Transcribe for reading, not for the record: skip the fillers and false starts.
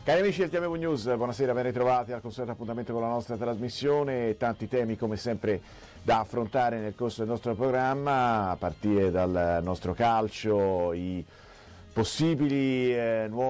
Cari amici del TMV News, buonasera, ben ritrovati al consueto appuntamento con la nostra trasmissione. Tanti temi come sempre da affrontare nel corso del nostro programma, a partire dal nostro calcio, i possibili nuovi